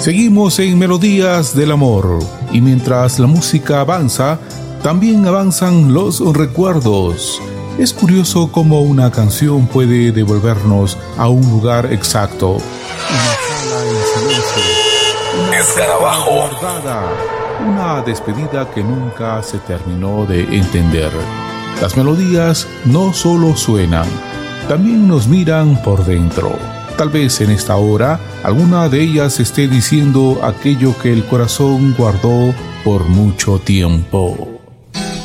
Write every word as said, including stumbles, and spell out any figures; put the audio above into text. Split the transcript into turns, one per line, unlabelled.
Seguimos en Melodías del Amor y mientras la música avanza, también avanzan los recuerdos. Es curioso cómo una canción puede devolvernos a un lugar exacto. Una sala en silencio, una
Escarabajo
guardada, una despedida que nunca se terminó de entender. Las melodías no solo suenan, también nos miran por dentro. Tal vez en esta hora alguna de ellas esté diciendo aquello que el corazón guardó por mucho tiempo.